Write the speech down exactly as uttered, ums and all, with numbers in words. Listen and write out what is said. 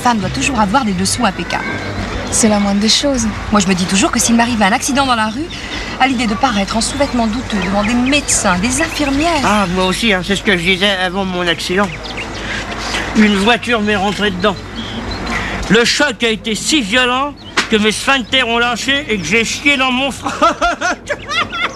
femme doit toujours avoir des dessous impeccables. C'est la moindre des choses. Moi, je me dis toujours que s'il m'arrive un accident dans la rue, à l'idée de paraître en sous-vêtements douteux devant des médecins, des infirmières... Ah, moi aussi, hein, c'est ce que je disais avant mon accident. Une voiture m'est rentrée dedans. Le choc a été si violent que mes sphincters ont lâché et que j'ai chié dans mon frein.